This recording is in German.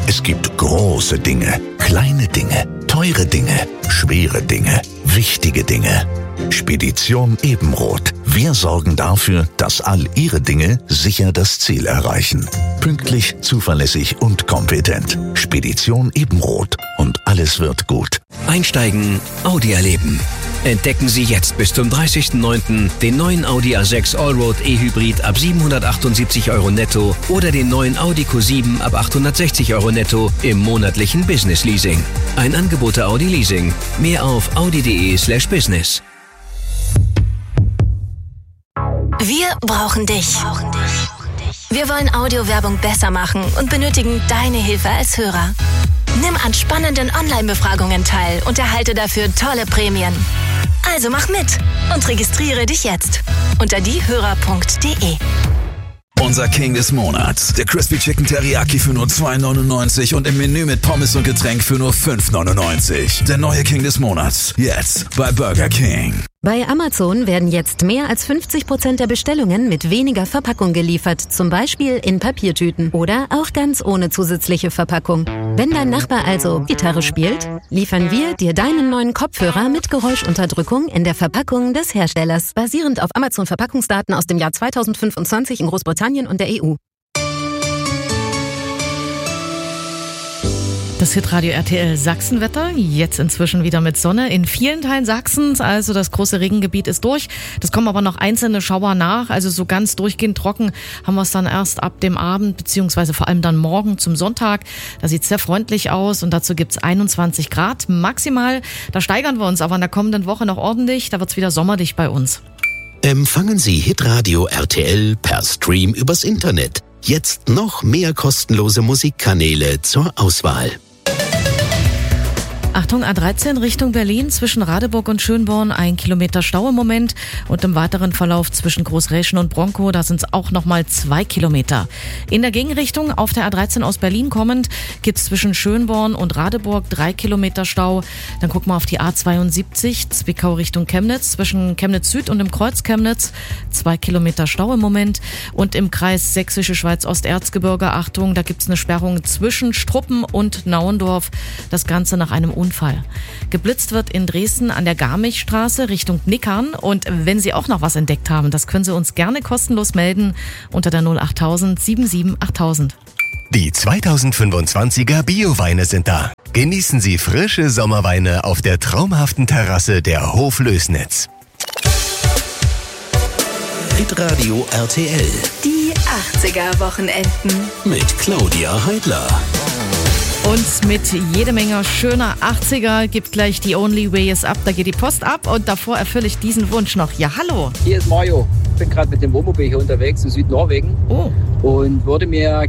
Es gibt große Dinge, kleine Dinge, teure Dinge, schwere Dinge, wichtige Dinge. Spedition Ebenroth. Wir sorgen dafür, dass all Ihre Dinge sicher das Ziel erreichen. Pünktlich, zuverlässig und kompetent. Spedition Ebenroth. Und alles wird gut. Einsteigen, Audi erleben. Entdecken Sie jetzt bis zum 30.09. den neuen Audi A6 Allroad E-Hybrid ab 778 € netto oder den neuen Audi Q7 ab 860 € netto im monatlichen Business Leasing. Ein Angebot der Audi Leasing. Mehr auf audi.de/business. Wir brauchen dich. Wir wollen Audiowerbung besser machen und benötigen deine Hilfe als Hörer. Nimm an spannenden Online-Befragungen teil und erhalte dafür tolle Prämien. Also mach mit und registriere dich jetzt unter diehörer.de. Unser King des Monats, der Crispy Chicken Teriyaki für nur 2,99 und im Menü mit Pommes und Getränk für nur 5,99. Der neue King des Monats, jetzt bei Burger King. Bei Amazon werden jetzt mehr als 50% der Bestellungen mit weniger Verpackung geliefert, zum Beispiel in Papiertüten oder auch ganz ohne zusätzliche Verpackung. Wenn dein Nachbar also Gitarre spielt, liefern wir dir deinen neuen Kopfhörer mit Geräuschunterdrückung in der Verpackung des Herstellers, basierend auf Amazon-Verpackungsdaten aus dem Jahr 2025 in Großbritannien und der EU. Das Hitradio RTL Sachsenwetter, jetzt inzwischen wieder mit Sonne in vielen Teilen Sachsens, also das große Regengebiet ist durch. Das kommen aber noch einzelne Schauer nach, also so ganz durchgehend trocken haben wir es dann erst ab dem Abend, beziehungsweise vor allem dann morgen zum Sonntag. Da sieht es sehr freundlich aus und dazu gibt's 21 Grad maximal. Da steigern wir uns aber in der kommenden Woche noch ordentlich, da wird's wieder sommerdicht bei uns. Empfangen Sie Hitradio RTL per Stream übers Internet. Jetzt noch mehr kostenlose Musikkanäle zur Auswahl. Achtung, A13 Richtung Berlin, zwischen Radeburg und Schönborn 1 Kilometer Stau im Moment und im weiteren Verlauf zwischen Großräschen und Bronkow, da sind es auch nochmal 2 Kilometer. In der Gegenrichtung auf der A13 aus Berlin kommend gibt es zwischen Schönborn und Radeburg 3 Kilometer Stau. Dann gucken wir auf die A72 Zwickau Richtung Chemnitz, zwischen Chemnitz Süd und dem Kreuz Chemnitz 2 Kilometer Stau im Moment und im Kreis Sächsische Schweiz-Osterzgebirge, Achtung, da gibt es eine Sperrung zwischen Struppen und Nauendorf, das Ganze nach einem Unfall. Geblitzt wird in Dresden an der Garmichstraße Richtung Nickern und wenn Sie auch noch was entdeckt haben, das können Sie uns gerne kostenlos melden unter der 08000 77 8000. Die 2025er Bioweine sind da. Genießen Sie frische Sommerweine auf der traumhaften Terrasse der Hof Lößnitz. Hitradio RTL. Die 80er-Wochenenden. Mit Claudia Heidler. Und mit jede Menge schöner 80er gibt gleich die Only Way Is Up. Da geht die Post ab und davor erfülle ich diesen Wunsch noch. Ja, hallo. Hier ist Mario. Ich bin gerade mit dem Wohnmobil hier unterwegs in Südnorwegen. Oh. Und würde mir